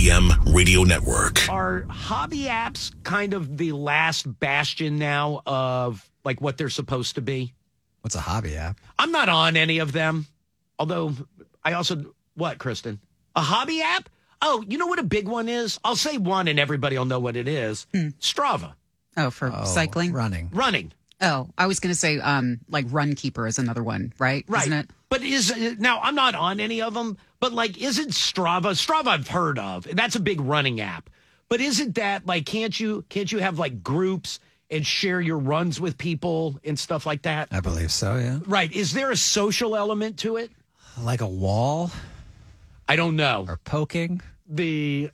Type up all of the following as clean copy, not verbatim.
WBBM Radio Network. Are hobby apps kind of the last bastion now of like what they're supposed to be? What's a hobby app? I'm not on any of them. Although I also, what, Kristen? A hobby app? Oh, you know what a big one is? I'll say one and everybody will know what it is. Strava. Oh, for cycling? Running. Oh, I was going to say like Runkeeper is another one, right? Right. Isn't it? But now I'm not on any of them, but like, isn't Strava I've heard of. That's a big running app. But isn't that like, can't you have like groups and share your runs with people and stuff like that? I believe so, yeah. Right. Is there a social element to it? Like a wall? I don't know. Or poking? I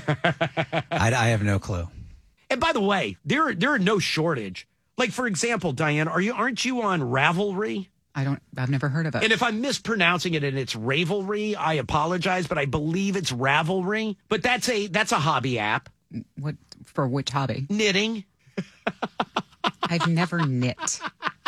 have no clue. And by the way, there are no shortage. Like, for example, Diane, aren't you on Ravelry? I've never heard of it. And if I'm mispronouncing it and it's Ravelry, I apologize, but I believe it's Ravelry. But that's a hobby app. What, for which hobby? Knitting. I've never knit.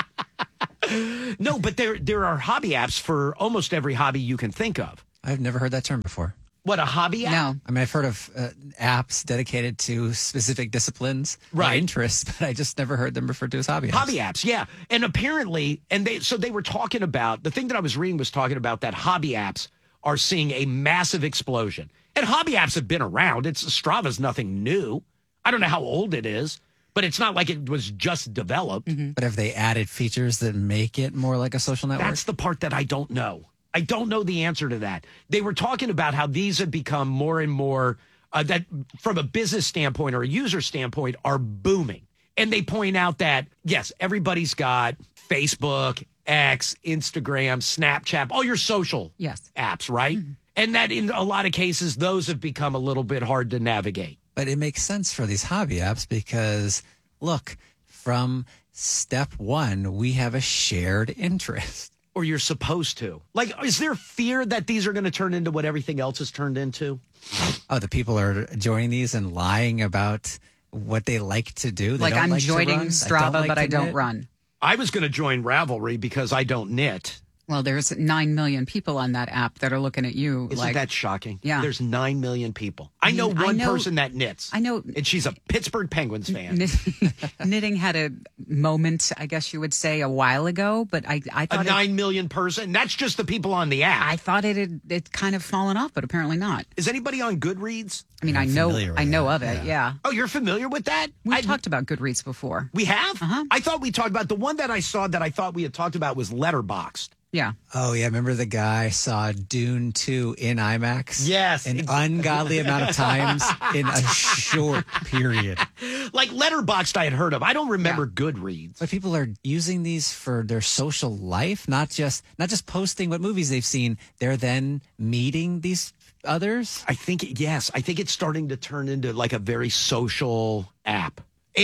No, but there are hobby apps for almost every hobby you can think of. I've never heard that term before. What, a hobby app? No. I mean, I've heard of apps dedicated to specific disciplines or interests, but I just never heard them referred to as hobby apps. Hobby apps, yeah. And apparently, they were talking about, the thing that I was reading was talking about that hobby apps are seeing a massive explosion. And hobby apps have been around. Strava's nothing new. I don't know how old it is, but it's not like it was just developed. Mm-hmm. But have they added features that make it more like a social network? That's the part that I don't know. I don't know the answer to that. They were talking about how these have become more and more, that from a business standpoint or a user standpoint, are booming. And they point out that, yes, everybody's got Facebook, X, Instagram, Snapchat, all your social apps, right? Mm-hmm. And that in a lot of cases, those have become a little bit hard to navigate. But it makes sense for these hobby apps because, look, from step one, we have a shared interest. Or you're supposed to. Like, is there fear that these are going to turn into what everything else has turned into? Oh, the people are joining these and lying about what they like to do. They like, I'm joining Strava, but I don't run. I was going to join Ravelry because I don't knit. Well, there's 9 million people on that app that are looking at you. Isn't that shocking? Yeah. There's 9 million people. I know one person that knits. I know. And she's a Pittsburgh Penguins fan. Knitting had a moment, I guess you would say, a while ago, but I thought... A 9 million person? That's just the people on the app. I thought it kind of fallen off, but apparently not. Is anybody on Goodreads? I mean, I know of it, yeah. Oh, you're familiar with that? We've talked about Goodreads before. We have? Uh-huh. I thought we talked about, the one that I saw that I thought we had talked about was Letterboxd. Yeah. Oh, yeah. Remember the guy saw Dune 2 in IMAX? Yes. An ungodly amount of times in a short period. Like Letterboxd I had heard of. I don't remember Goodreads. But people are using these for their social life, not just posting what movies they've seen. They're then meeting these others. I think it's starting to turn into like a very social app.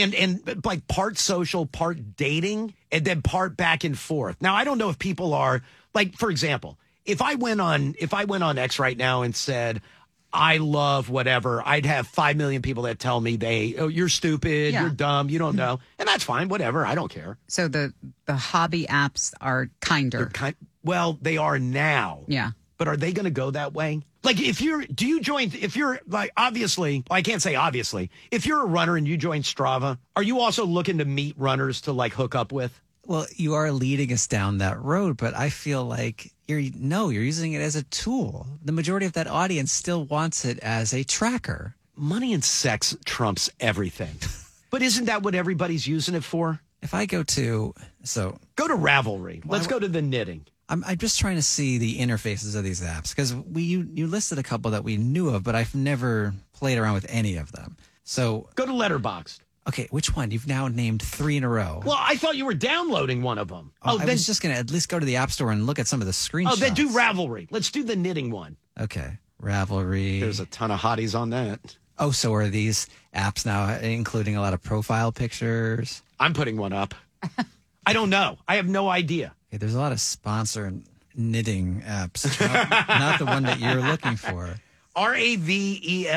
And like part social, part dating, and then part back and forth. Now, I don't know if people are like, for example, if I went on X right now and said, I love whatever, I'd have 5 million people that tell me you're stupid, you're dumb, you don't know. And that's fine, whatever. I don't care. So the hobby apps are kinder. Well, they are now. Yeah. But are they going to go that way? Like, if you're like, obviously, well, I can't say obviously, if you're a runner and you join Strava, are you also looking to meet runners to like hook up with? Well, you are leading us down that road, but I feel like you're using it as a tool. The majority of that audience still wants it as a tracker. Money and sex trumps everything. But isn't that what everybody's using it for? If I go to Ravelry. Let's go to the knitting. I'm just trying to see the interfaces of these apps because you listed a couple that we knew of, but I've never played around with any of them. So go to Letterboxd. Okay, which one? You've now named 3 in a row. Well, I thought you were downloading one of them. I was just going to at least go to the App Store and look at some of the screenshots. Oh, then do Ravelry. Let's do the knitting one. Okay, Ravelry. There's a ton of hotties on that. Oh, so are these apps now including a lot of profile pictures? I'm putting one up. I don't know. I have no idea. Okay, there's a lot of sponsor knitting apps. Not the one that you're looking for. Ravelry,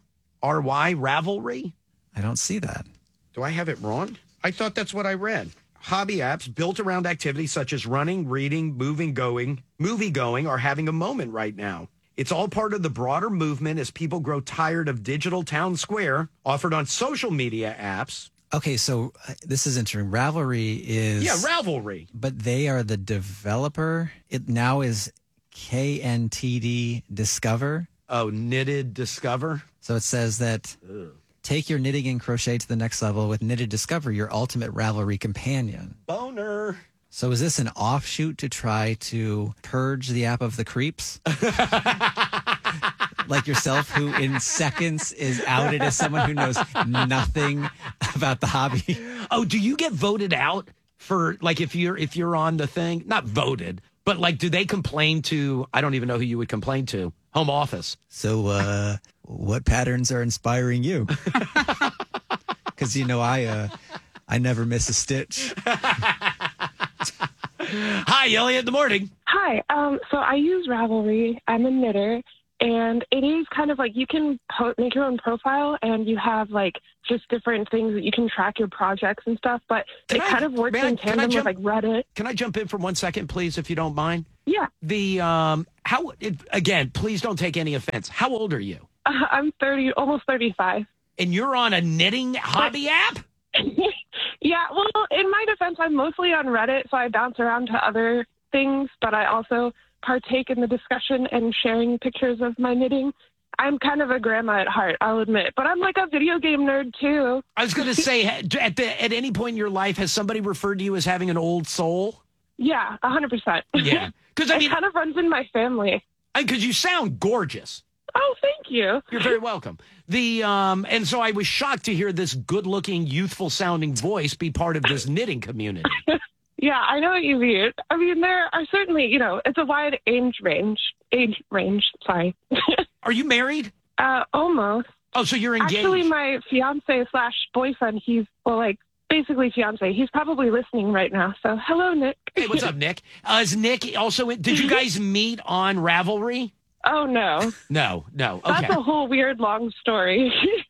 Ravelry? I don't see that. Do I have it wrong? I thought that's what I read. Hobby apps built around activities such as running, reading, movie going are having a moment right now. It's all part of the broader movement as people grow tired of digital town square offered on social media apps. Okay, so this is interesting. Ravelry is... Yeah, Ravelry. But they are the developer. It now is KNTD Discover. Oh, Knitted Discover. So it says that take your knitting and crochet to the next level with Knitted Discover, your ultimate Ravelry companion. Boner. So is this an offshoot to try to purge the app of the creeps? Like yourself, who in seconds is outed as someone who knows nothing about the hobby. Oh, do you get voted out for, like, if you're on the thing? Not voted, but like, do they complain to, I don't even know who you would complain to, home office? So what patterns are inspiring you? Because, I never miss a stitch. Hi, Elliot, in the morning. Hi. So I use Ravelry. I'm a knitter. And it is kind of like you can make your own profile and you have like just different things that you can track your projects and stuff. But kind of works in tandem with like Reddit. Can I jump in for 1 second, please, if you don't mind? Yeah. Again, please don't take any offense. How old are you? I'm 30, almost 35. And you're on a knitting hobby app? Yeah. Well, in my defense, I'm mostly on Reddit, so I bounce around to other things, but I also partake in the discussion and sharing pictures of my knitting. I'm kind of a grandma at heart, I'll admit, but I'm like a video game nerd too. I was going to say, at any point in your life, has somebody referred to you as having an old soul? Yeah, 100%. Yeah, because it kind of runs in my family. Because you sound gorgeous. Oh, thank you. You're very welcome. And so I was shocked to hear this good-looking, youthful-sounding voice be part of this knitting community. Yeah, I know what you mean. I mean, there are certainly, it's a wide age range. Sorry. Are you married? Almost. Oh, so you're engaged. Actually, my fiance/boyfriend, basically fiance. He's probably listening right now. So, hello, Nick. Hey, what's up, Nick? Is Nick also did you guys meet on Ravelry? Oh, no. No. Okay. That's a whole weird, long story.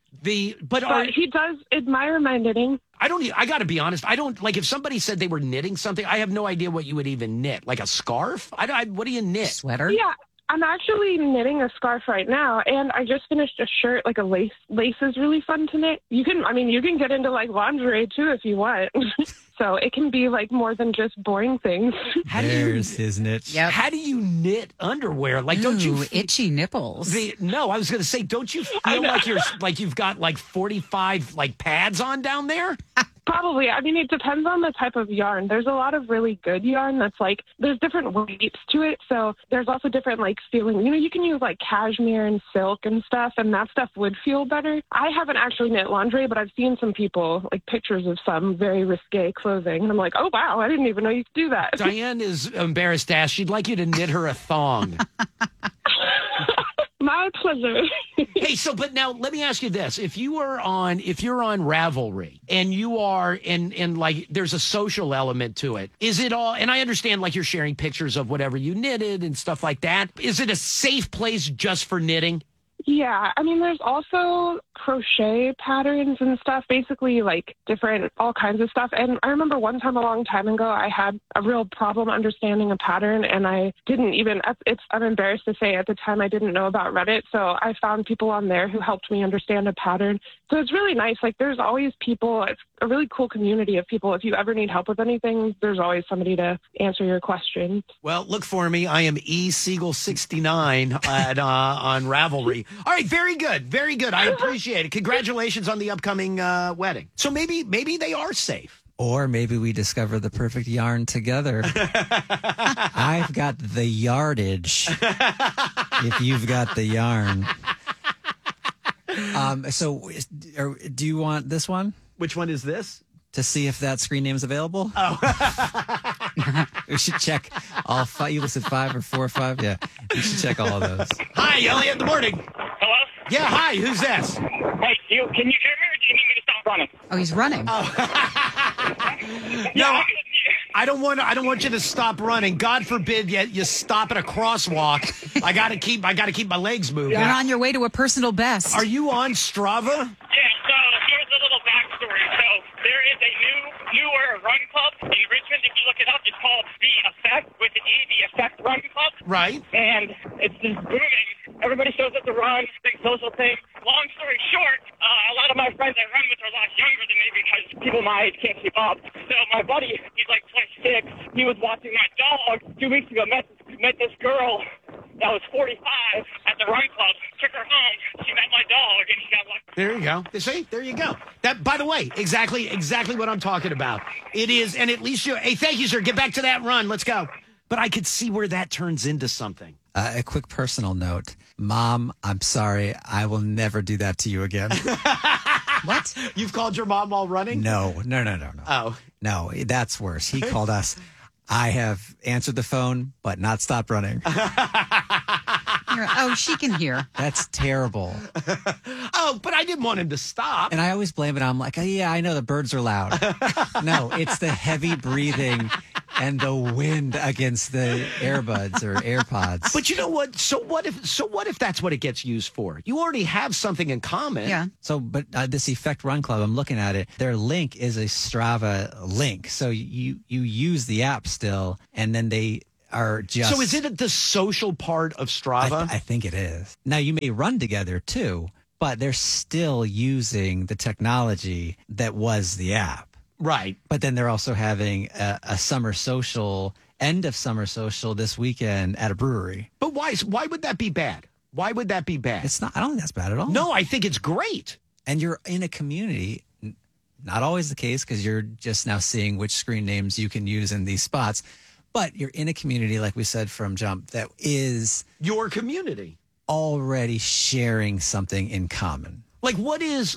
But he does admire my knitting. I got to be honest. I don't, like, if somebody said they were knitting something, I have no idea what you would even knit. Like a scarf? What do you knit? Sweater? Yeah, I'm actually knitting a scarf right now, and I just finished a shirt, like a lace. Lace is really fun to knit. You can get into, like, lingerie, too, if you want. So it can be, like, more than just boring things. There's his niche. Yep. How do you knit underwear? Like, don't you... itchy nipples. No, I was going to say, don't you feel like you've got, like, 45, like, pads on down there? Probably. I mean, it depends on the type of yarn. There's a lot of really good yarn that's like, there's different weights to it. So there's also different like feeling. You can use like cashmere and silk and stuff, and that stuff would feel better. I haven't actually knit lingerie, but I've seen some people, like pictures of some very risque clothing. And I'm like, oh, wow, I didn't even know you could do that. Diane is embarrassed to ask. She'd like you to knit her a thong. My pleasure. Hey, but now let me ask you this. If you're on Ravelry and you are and like there's a social element to it, is it all, and I understand like you're sharing pictures of whatever you knitted and stuff like that. Is it a safe place just for knitting? Yeah, I mean, there's also crochet patterns and stuff, basically like different, all kinds of stuff. And I remember one time a long time ago, I had a real problem understanding a pattern, and I didn't even, I'm embarrassed to say at the time I didn't know about Reddit. So I found people on there who helped me understand a pattern. So it's really nice. Like there's always people, it's a really cool community of people. If you ever need help with anything, there's always somebody to answer your questions. Well, look for me. I am eSiegel69 on Ravelry. All right, very good. Very good. I appreciate it. Congratulations on the upcoming wedding. So maybe they are safe. Or maybe we discover the perfect yarn together. I've got the yardage if you've got the yarn. So do you want this one? Which one is this? To see if that screen name is available? Oh. We should check all five. You listed 5 or 4 or 5? Yeah. You should check all of those. Hi, Elliot, good morning. Hello? Yeah, hi, who's this? Hey, can you hear me, or do you need me to stop running? Oh, he's running. No, I don't want you to stop running. God forbid you stop at a crosswalk. I gotta keep my legs moving. You're on your way to a personal best. Are you on Strava? Yeah, so here's a little backstory. So there is a newer run club in Richmond. If you look it up, it's called The Effect, with an E, The Effect Run Club. Right. And it's just booming. run, big social thing. Long story short, a lot of my friends I run with are a lot younger than me because people my age can't keep up. So my buddy, he's like 26. He was watching my dog 2 weeks ago, met this girl that was 45 at the run club, took her home. She met my dog, and he got lucky. There you go. See, there you go. That, by the way, exactly what I'm talking about. It is, and at least hey, thank you, sir. Get back to that run. Let's go. But I could see where that turns into something. A quick personal note. Mom, I'm sorry. I will never do that to you again. What? You've called your mom while running? No. Oh. No, that's worse. He called us. I have answered the phone, but not stopped running. Oh, she can hear. That's terrible. Oh, but I didn't want him to stop. And I always blame it. I'm like, oh, yeah, I know the birds are loud. No, it's the heavy breathing and the wind against the earbuds or AirPods. But you know what? So what if that's what it gets used for? You already have something in common. Yeah. So, but this Effect Run Club, I'm looking at it. Their link is a Strava link. So you use the app still, and then they are just. So is it the social part of Strava? I think it is. Now you may run together too, but they're still using the technology that was the app. Right. But then they're also having a summer social, end of summer social this weekend at a brewery. But why would that be bad? Why would that be bad? It's not. I don't think that's bad at all. No, I think it's great. And you're in a community. Not always the case because you're just now seeing which screen names you can use in these spots. But you're in a community, like we said from Jump, that is Your community. already sharing something in common. What is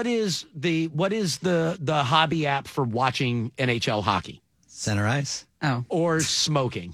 the hobby app for watching NHL hockey? Center ice. Oh. Or smoking?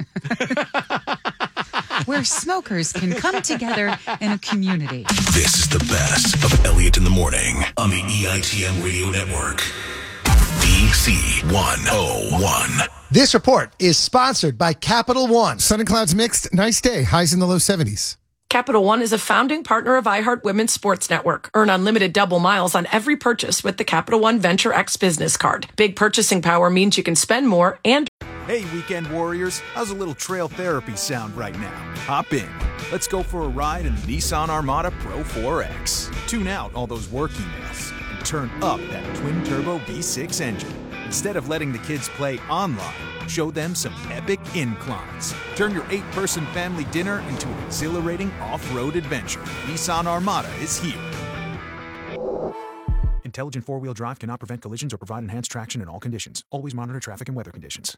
Where smokers can come together in a community. This is the best of Elliot in the Morning on the EITM Radio Network. DC 101. This report is sponsored by Capital One. Sun and clouds mixed. Nice day. Highs in the low 70s. Capital One is a founding partner of iHeart Women's Sports Network. Earn unlimited double miles on every purchase with the Capital One Venture X business card. Big purchasing power means you can spend more and... Hey, weekend warriors. How's a little trail therapy sound right now? Hop in. Let's go for a ride in the Nissan Armada Pro 4X. Tune out all those work emails and turn up that twin-turbo V6 engine. Instead of letting the kids play online, show them some epic inclines. Turn your 8-person family dinner into an exhilarating off-road adventure. Nissan Armada is here. Intelligent four-wheel drive cannot prevent collisions or provide enhanced traction in all conditions. Always monitor traffic and weather conditions.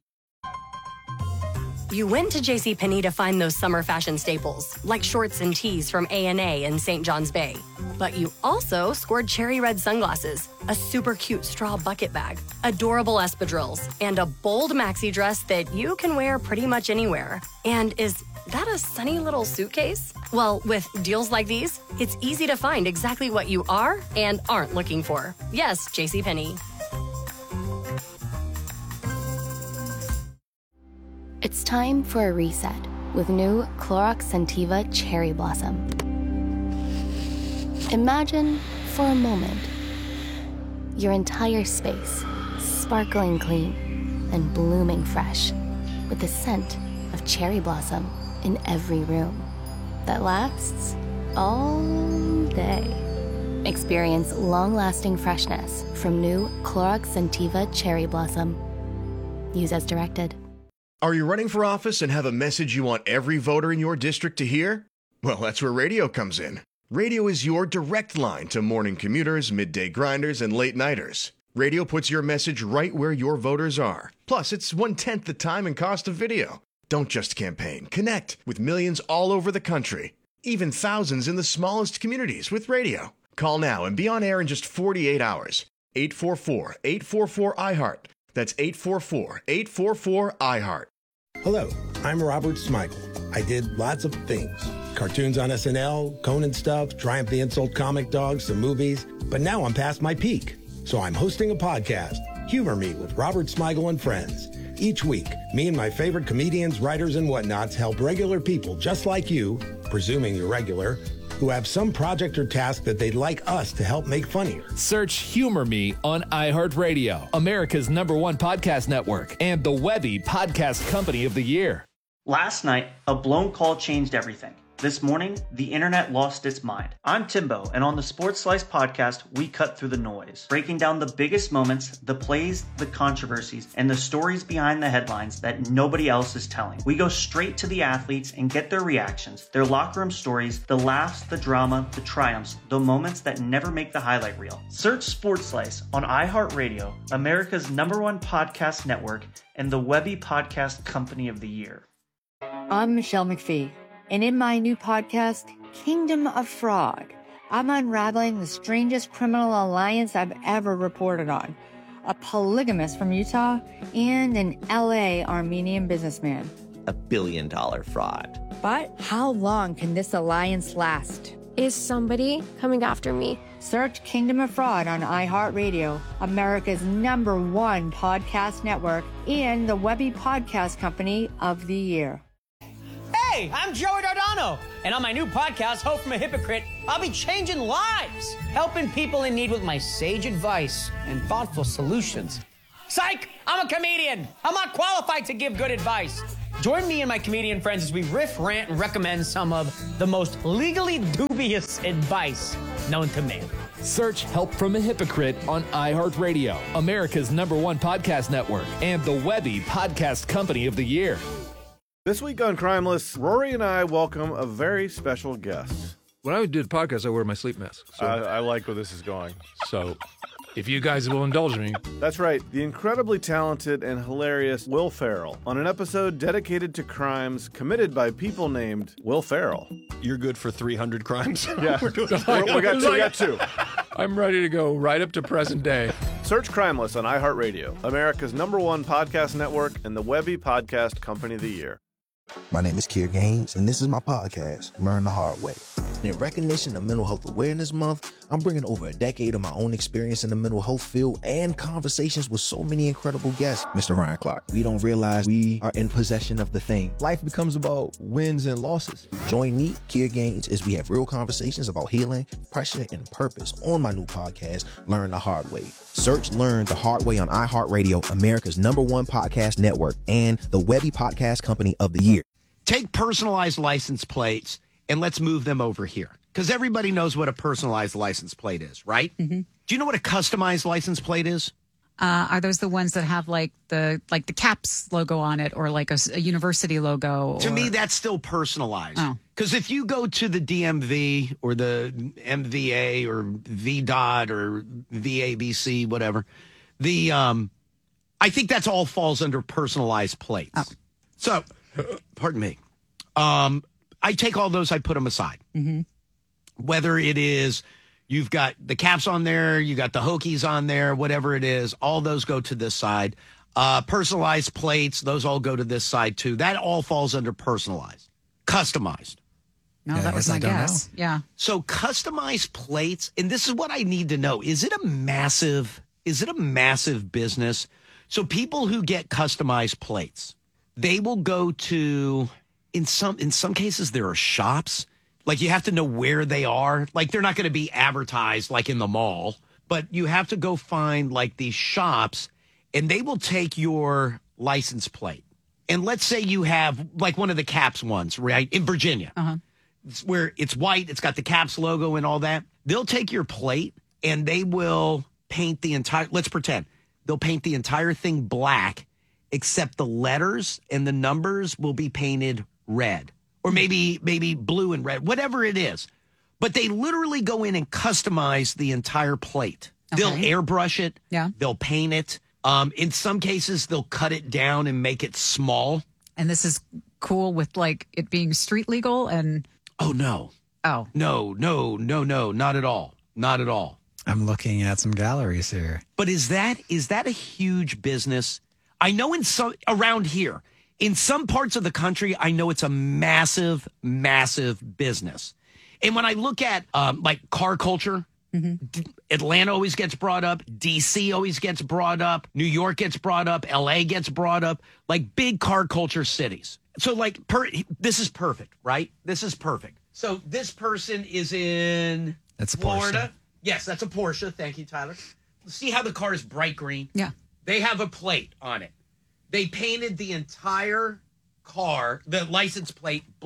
You went to JCPenney to find those summer fashion staples, like shorts and tees from A&A in St. John's Bay. But you also scored cherry red sunglasses, a super cute straw bucket bag, adorable espadrilles, and a bold maxi dress that you can wear pretty much anywhere. And is that a sunny little suitcase? Well, with deals like these, it's easy to find exactly what you are and aren't looking for. Yes, JCPenney. It's time for a reset with new Clorox Scentiva Cherry Blossom. Imagine, for a moment, your entire space sparkling clean and blooming fresh with the scent of cherry blossom in every room that lasts all day. Experience long-lasting freshness from new Clorox Scentiva Cherry Blossom. Use as directed. Are you running for office and have a message you want every voter in your district to hear? Well, that's where radio comes in. Radio is your direct line to morning commuters, midday grinders, and late-nighters. Radio puts your message right where your voters are. Plus, it's 1/10 the time and cost of video. Don't just campaign. Connect with millions all over the country. Even thousands in the smallest communities with radio. Call now and be on air in just 48 hours. 844-844-IHEART. That's 844-844-IHEART. Hello, I'm Robert Smigel. I did lots of things. Cartoons on SNL, Conan stuff, Triumph the Insult Comic Dogs, some movies. But now I'm past my peak. So I'm hosting a podcast, Humor Me with Robert Smigel and Friends. Each week, me and my favorite comedians, writers, and whatnots help regular people just like you, presuming you're regular, who have some project or task that they'd like us to help make funnier. Search Humor Me on iHeartRadio, America's #1 podcast network, and the Webby Podcast Company of the Year. Last night, a blown call changed everything. This morning, the internet lost its mind. I'm Timbo, and on the Sports Slice podcast, we cut through the noise, breaking down the biggest moments, the plays, the controversies, and the stories behind the headlines that nobody else is telling. We go straight to the athletes and get their reactions, their locker room stories, the laughs, the drama, the triumphs, the moments that never make the highlight reel. Search Sports Slice on iHeartRadio, America's #1 podcast network, and the Webby Podcast Company of the Year. I'm Michelle McPhee, and in my new podcast, Kingdom of Fraud, I'm unraveling the strangest criminal alliance I've ever reported on. A polygamist from Utah and an LA Armenian businessman. $1 billion fraud. But how long can this alliance last? Is somebody coming after me? Search Kingdom of Fraud on iHeartRadio, America's #1 podcast network, and the Webby Podcast Company of the Year. Hey, I'm Joey Dardano, and on my new podcast, Hope from a Hypocrite, I'll be changing lives, helping people in need with my sage advice and thoughtful solutions. Psych! I'm a comedian. I'm not qualified to give good advice. Join me and my comedian friends as we riff, rant, and recommend some of the most legally dubious advice known to man. Search Help from a Hypocrite on iHeartRadio, America's #1 podcast network, and the Webby Podcast Company of the Year. This week on Crimeless, Rory and I welcome a very special guest. When I do the podcast, I wear my sleep mask. So. I like where this is going. So, if you guys will indulge me. That's right. The incredibly talented and hilarious Will Ferrell on an episode dedicated to crimes committed by people named Will Ferrell. You're good for 300 crimes? Yeah. we got two. I'm ready to go right up to present day. Search Crimeless on iHeartRadio, America's #1 podcast network, and the Webby Podcast Company of the Year. My name is Kier Gaines, and this is my podcast, Learn the Hard Way. In recognition of Mental Health Awareness Month, I'm bringing over a decade of my own experience in the mental health field and conversations with so many incredible guests. Mr. Ryan Clark, we don't realize we are in possession of the thing. Life becomes about wins and losses. Join me, Kier Gaines, as we have real conversations about healing, pressure, and purpose on my new podcast, Learn the Hard Way. Search Learn the Hard Way on iHeartRadio, America's #1 podcast network, and the Webby Podcast Company of the Year. Take personalized license plates and let's move them over here. Because everybody knows what a personalized license plate is, right? Mm-hmm. Do you know what a customized license plate is? Are those the ones that have like the CAPS logo on it, or like a university logo? To me, that's still personalized. Because if you go to the DMV or the MVA or VDOT or VABC, whatever, I think that's all falls under personalized plates. Oh. So, pardon me. I take all those, I put them aside. Mm-hmm. Whether it is you've got the Caps on there, you got the Hokies on there, whatever it is, all those go to this side. Personalized plates, those all go to this side too. That all falls under personalized. Customized. No, that was my guess. Yeah. So customized plates, and this is what I need to know. Is it a massive business? So people who get customized plates, they will go to, in some cases, there are shops. Like, you have to know where they are. Like, they're not going to be advertised like in the mall, but you have to go find like these shops, and they will take your license plate. And let's say you have like one of the Caps ones, right, in Virginia, where it's white, it's got the Caps logo and all that. They'll take your plate and they will paint the entire, let's pretend, they'll paint the entire thing black, except the letters and the numbers will be painted red. Or maybe blue and red, whatever it is. But they literally go in and customize the entire plate. Okay. They'll airbrush it. Yeah. They'll paint it. In some cases, they'll cut it down and make it small. And this is cool with like it being street legal and... Oh, no. Oh. No, not at all. Not at all. I'm looking at some galleries here. But is that a huge business? I know around here, in some parts of the country, I know it's a massive, massive business. And when I look at like car culture, Atlanta always gets brought up. DC always gets brought up. New York gets brought up. LA gets brought up. Like big car culture cities. So like, this is perfect, right? This is perfect. So this person is in Florida. Porsche. Yes, that's a Porsche. Thank you, Tyler. See how the car is bright green? Yeah. They have a plate on it. They painted the entire car, the license plate, black.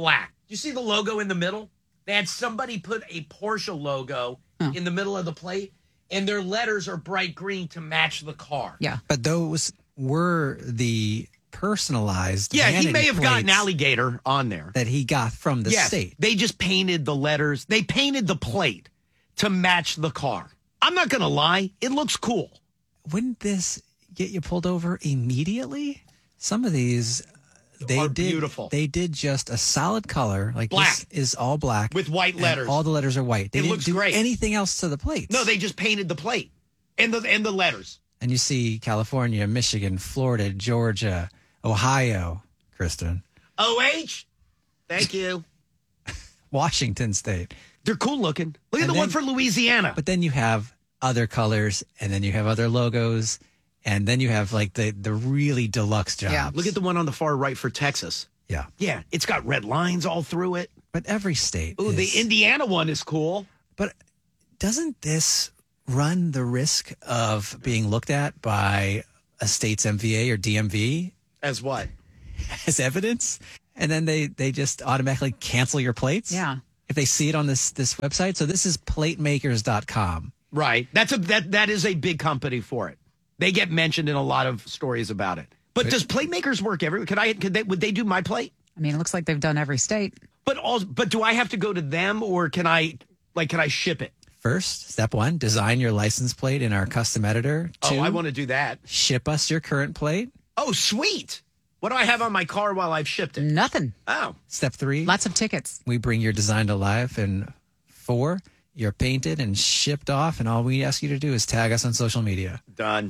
You see the logo in the middle? They had somebody put a Porsche logo in the middle of the plate, and their letters are bright green to match the car. Yeah. But those were the personalized Yeah, he vanity may have gotten plates alligator on there. that he got from the Yes, state. they just painted the letters. They painted the plate to match the car. I'm not going to lie. It looks cool. Wouldn't this get you pulled over immediately? Some of these, they Are did beautiful. They did just a solid color, like Black. this is all black With white and letters. All the letters are white. They It didn't looks do great. anything else to the plates. No, they just painted the plate and the letters. And you see California, Michigan, Florida, Georgia, Ohio, Kristen, OH? Thank you. Washington State. They're cool looking. Look at And the one then- for Louisiana. But then you have other colors, and then you have other logos, and then you have like the really deluxe jobs. Yeah. Look at the one on the far right for Texas. Yeah. Yeah, it's got red lines all through it. But every state. Ooh, the Indiana one is cool. But doesn't this run the risk of being looked at by a state's MVA or DMV As what? as evidence? And then they just automatically cancel your plates? Yeah. If they see it on this website. So this is platemakers.com. Right. That is a big company for it. They get mentioned in a lot of stories about it. But does Platemakers work everywhere? Would they do my plate? I mean, it looks like they've done every state. But do I have to go to them, or can I ship it? First, step one, design your license plate in our custom editor. Two, I want to do that. Ship us your current plate. Oh, sweet. What do I have on my car while I've shipped it? Nothing. Oh. Step three, Lots of tickets. we bring your design to life. And four, you're painted and shipped off. And all we ask you to do is tag us on social media. Done.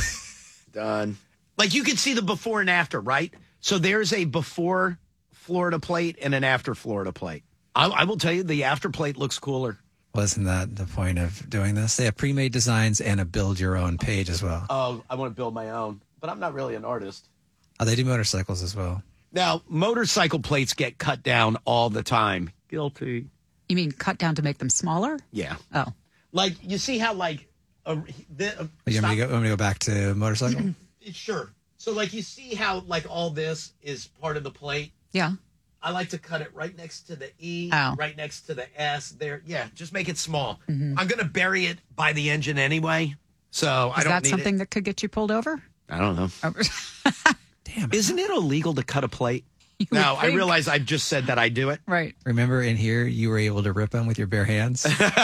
Done. Like you can see the before and after, right? So there's a before Florida plate and an after Florida plate. I will tell you, the after plate looks cooler. Wasn't that the point of doing this? They have pre-made designs and a build your own page as well. Oh, I want to build my own, but I'm not really an artist. Oh, they do motorcycles as well. Now, motorcycle plates get cut down all the time. Guilty. You mean cut down to make them smaller? Yeah. Oh. Like, you see how, like, You want me to go back to motorcycle? Sure. So, like, you see how, like, all this is part of the plate? Yeah. I like to cut it right next to the E, Oh. right next to the S there. Yeah, just make it small. Mm-hmm. I'm going to bury it by the engine anyway, so I Is don't that need something it. that could get you pulled over? I don't know. Oh. Damn. Isn't it illegal to cut a plate? would No, I think. realize I've just said that I do it. Right. Remember in here, you were able to rip them with your bare hands?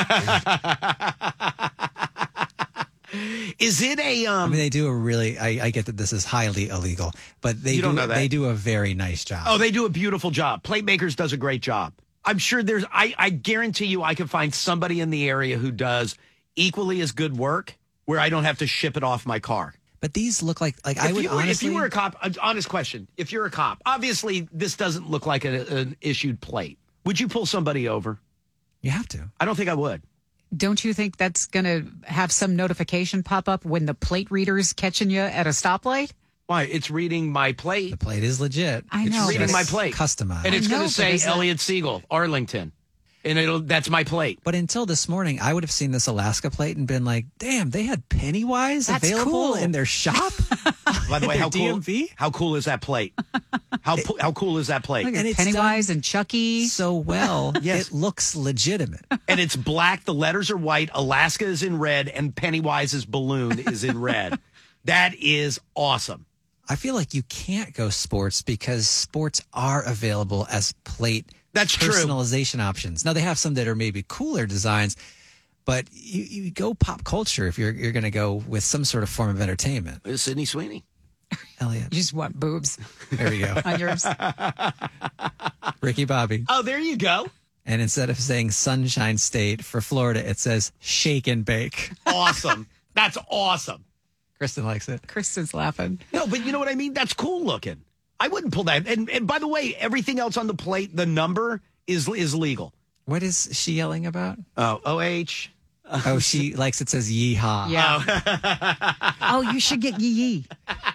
Is it a... I mean, they do a really, I get that this is highly illegal, but You don't know that. they do a very nice job. Oh, they do a beautiful job. Platemakers does a great job. I'm sure I guarantee you I can find somebody in the area who does equally as good work where I don't have to ship it off my car. But these look like I If would you were, honestly. If you were a cop, an honest question, if you're a cop, obviously this doesn't look like an issued plate. Would you pull somebody over? You have to. I don't think I would. Don't you think that's going to have some notification pop up when the plate reader's catching you at a stoplight? Why? It's reading my plate. The plate is legit. I It's know. reading but my it's plate. Customized. And it's I going know, to but say is that- Elliot Siegel, Arlington. And that's my plate. But until this morning, I would have seen this Alaska plate and been like, damn, they had Pennywise That's available cool. in their shop? By the way, how cool, DMV? how cool is that plate? How cool is that plate? Look at And it's Pennywise and Chucky. So well, Yes. it looks legitimate. And it's black, the letters are white, Alaska is in red, and Pennywise's balloon is in red. That is awesome. I feel like you can't go sports because sports are available as plate That's true. personalization options. Now they have some that are maybe cooler designs, but you go pop culture if you're going to go with some sort of form of entertainment. It's Sydney Sweeney. Elliot, You just want boobs there you go. on yours. Ricky Bobby. Oh, there you go. And instead of saying Sunshine State for Florida, it says Shake and Bake. Awesome. That's awesome. Kristen likes it. Kristen's laughing. No, but you know what I mean? That's cool looking. I wouldn't pull that. And by the way, everything else on the plate, the number is legal. What is she yelling about? Oh, OH. Oh, she likes it says yeehaw. Yeah. Oh, you should get yee yee.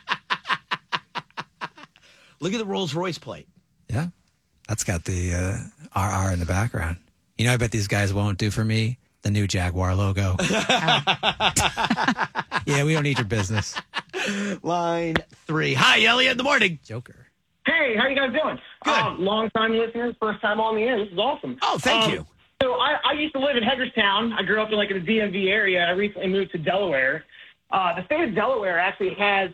Look at the Rolls Royce plate. Yeah. That's got the RR in the background. You know, I bet these guys won't do for me the new Jaguar logo. Yeah, we don't need your business. Line 3. Hi, Elliot in the morning. Joker. Hey, Hey, how you guys doing? Good. Long-time listeners, first time on the air. This is awesome. Oh, thank you. So I used to live in Hagerstown. I grew up in the DMV area. I recently moved to Delaware. The state of Delaware actually has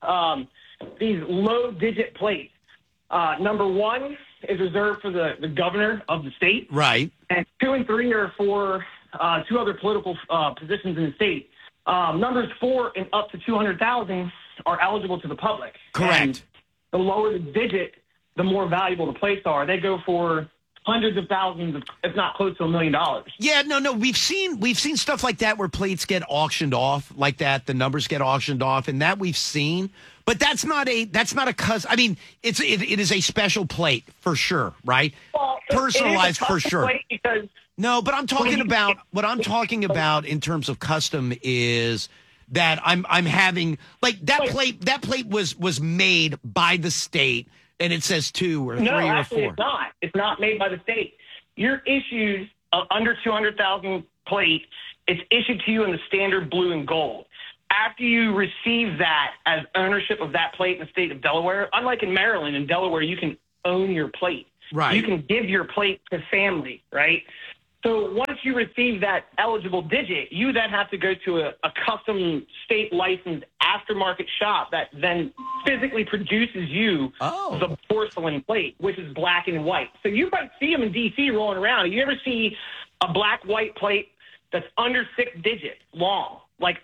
these low-digit plates. Number 1 is reserved for the governor of the state. Right. And 2 and 3 are for 2 other political positions in the state. Numbers 4 and up to 200,000 are eligible to the public. Correct. And the lower the digit, the more valuable the plates are. They go for hundreds of thousands, if not close to $1 million. Yeah, no. We've seen stuff like that where plates get auctioned off like that. The numbers get auctioned off, and that we've seen. But that's not a I mean, it is a special plate for sure, right? Well, personalized for sure. Because no, but I'm talking about what I'm talking about in terms of custom is that I'm having like that plate. That plate was made by the state. And it says 2 or 3 no, or actually 4. It's not. It's not made by the state. You're issued under 200,000 plate. It's issued to you in the standard blue and gold. After you receive that as ownership of that plate in the state of Delaware, unlike in Maryland, in Delaware, you can own your plate. Right. You can give your plate to family, right? So once you receive that eligible digit, you then have to go to a custom state licensed aftermarket shop that then physically produces you the porcelain plate, which is black and white. So you might see them in D.C. rolling around. You ever see a black-white plate that's under 6 digits long, like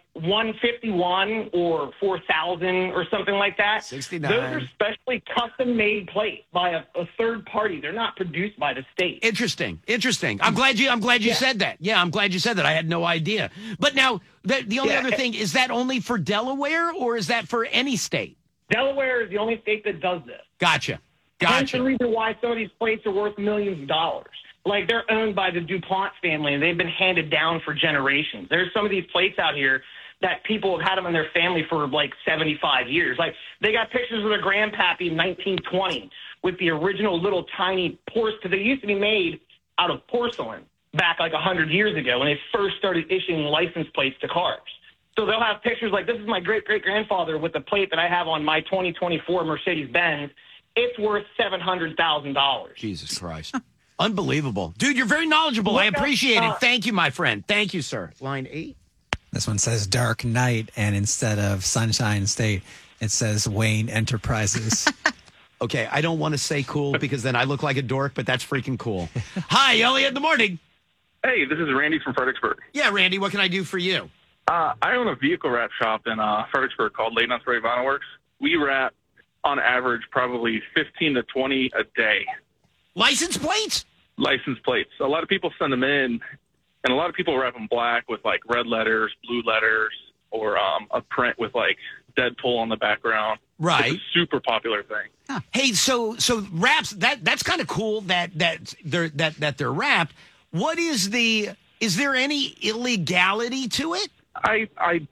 151 or 4,000 or something like that? 69. Those are specially custom-made plates by a third party. They're not produced by the state. Interesting. I'm glad you said that. Yeah, I'm glad you said that. I had no idea. But now the only other thing, is that only for Delaware or is that for any state? Delaware is the only state that does this. Gotcha. That's the reason why some of these plates are worth millions of dollars. Like, they're owned by the DuPont family, and they've been handed down for generations. There's some of these plates out here that people have had them in their family for, 75 years. Like, they got pictures of their grandpappy in 1920 with the original little tiny porcelain, because they used to be made out of porcelain back, 100 years ago when they first started issuing license plates to cars. So they'll have pictures like, this is my great-great-grandfather with the plate that I have on my 2024 Mercedes-Benz. It's worth $700,000. Jesus Christ. Unbelievable. Dude, you're very knowledgeable. I appreciate it. Thank you, my friend. Thank you, sir. Line 8. This one says Dark Knight, and instead of Sunshine State, it says Wayne Enterprises. Okay, I don't want to say cool because then I look like a dork, but that's freaking cool. Hi, Elliot in the morning. Hey, this is Randy from Fredericksburg. Yeah, Randy, what can I do for you? I own a vehicle wrap shop in Fredericksburg called Late on Spray Vinyl Works. We wrap, on average, probably 15 to 20 a day. License plates? License plates. A lot of people send them in, and a lot of people wrap them black with, red letters, blue letters, or a print with, Deadpool on the background. Right. It's a super popular thing. Huh. Hey, so wraps, that's kind of cool that they're wrapped. What is is there any illegality to it? I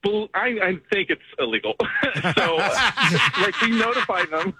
think it's illegal. So, we notify them.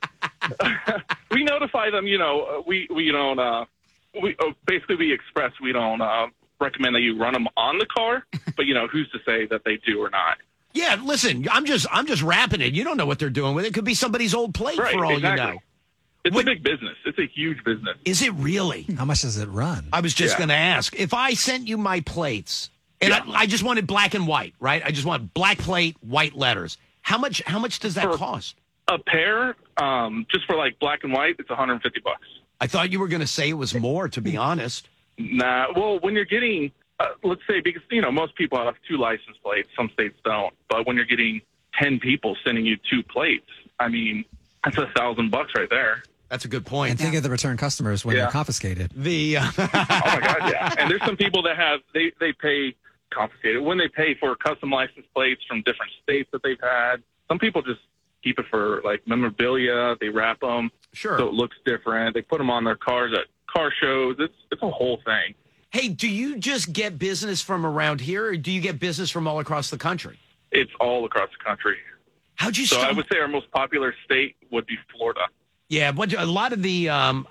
We notify them. We don't. Basically we express we don't recommend that you run them on the car, but who's to say that they do or not? Yeah, listen, I'm just wrapping it. You don't know what they're doing with it. It could be somebody's old plate for all you know. It's a big business. It's a huge business. Is it really? How much does it run? I was just going to ask. If I sent you my plates, and I just wanted black and white, right? I just want black plate, white letters. How much does that cost? A pair, just for black and white, it's $150. I thought you were going to say it was more, to be honest. Nah. Well, when you're getting, let's say, because, most people have 2 license plates. Some states don't. But when you're getting 10 people sending you 2 plates, I mean, that's $1,000 right there. That's a good point. And think of the return customers when they're confiscated. Oh, my God, yeah. And there's some people that they pay confiscated. When they pay for custom license plates from different states that they've had, some people just keep it for, memorabilia. They wrap them. Sure. So it looks different. They put them on their cars at car shows. It's a whole thing. Hey, do you just get business from around here, or do you get business from all across the country? It's all across the country. How'd you So I would say our most popular state would be Florida. Yeah, but a lot of the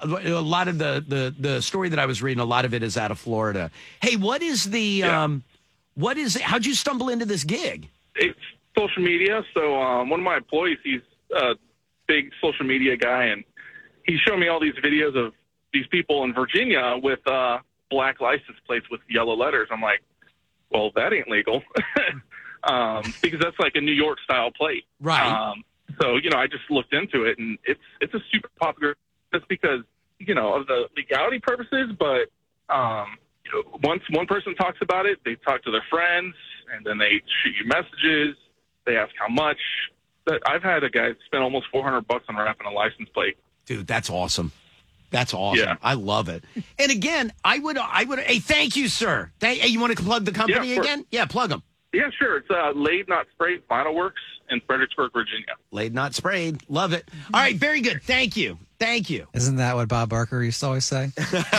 story that I was reading, a lot of it is out of Florida. Hey, what is how'd you stumble into this gig? It's social media. So one of my employees, he's a big social media guy, and he showed me all these videos of these people in Virginia with black license plates with yellow letters. I'm like, well, that ain't legal. Because that's like a New York style plate. Right. So, I just looked into it, and it's a super popular just because, of the legality purposes. But once one person talks about it, they talk to their friends, and then they shoot you messages. They ask how much. But I've had a guy spend almost $400 on wrapping a license plate. Dude, that's awesome. That's awesome. Yeah. I love it. And again, I would. Hey, thank you, sir. Hey, you want to plug the company again? Yeah, plug them. Yeah, sure. It's Laid Not Sprayed Vinyl Works in Fredericksburg, Virginia. Laid Not Sprayed. Love it. All right, very good. Thank you. Thank you. Isn't that what Bob Barker used to always say?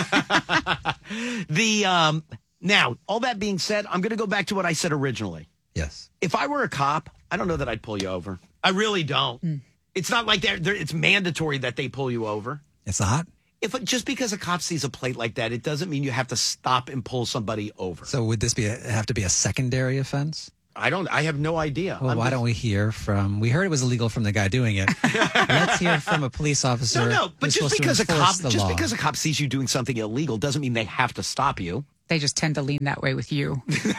Now, all that being said, I'm going to go back to what I said originally. Yes. If I were a cop, I don't know that I'd pull you over. I really don't. It's not like it's mandatory that they pull you over. It's not? Just because a cop sees a plate like that, it doesn't mean you have to stop and pull somebody over. So would this have to be a secondary offense? I have no idea. Well, why don't we hear from? We heard it was illegal from the guy doing it. Let's hear from a police officer. No, but just because a cop sees you doing something illegal doesn't mean they have to stop you. They just tend to lean that way with you.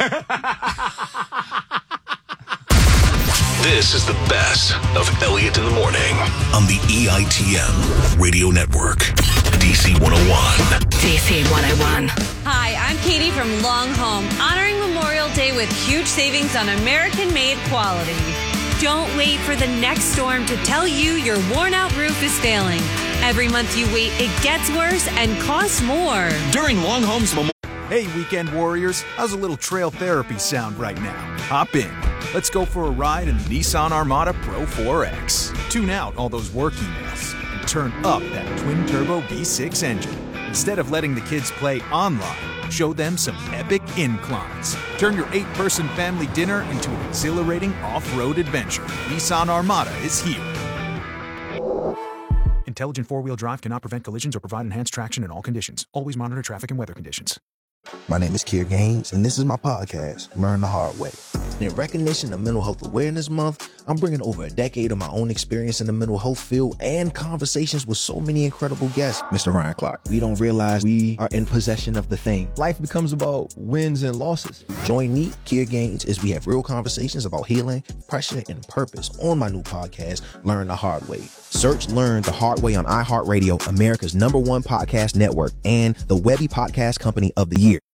This is the best of Elliott in the Morning on the EITM Radio Network. DC 101. DC 101. Hi, I'm Katie from Long Home, honoring Memorial Day with huge savings on American-made quality. Don't wait for the next storm to tell you your worn-out roof is failing. Every month you wait, it gets worse and costs more. During Long Home's Memorial. Hey, weekend warriors, how's a little trail therapy sound right now? Hop in. Let's go for a ride in the Nissan Armada Pro 4X. Tune out all those work emails and turn up that twin-turbo V6 engine. Instead of letting the kids play online, show them some epic inclines. Turn your 8-person family dinner into an exhilarating off-road adventure. Nissan Armada is here. Intelligent four-wheel drive cannot prevent collisions or provide enhanced traction in all conditions. Always monitor traffic and weather conditions. My name is Kier Gaines, and this is my podcast, Learn the Hard Way. In recognition of Mental Health Awareness Month, I'm bringing over a decade of my own experience in the mental health field and conversations with so many incredible guests. Mr. Ryan Clark, we don't realize we are in possession of the thing. Life becomes about wins and losses. Join me, Kier Gaines, as we have real conversations about healing, pressure, and purpose on my new podcast, Learn the Hard Way. Search Learn the Hard Way on iHeartRadio, America's #1 podcast network, and the Webby Podcast Company of the Year.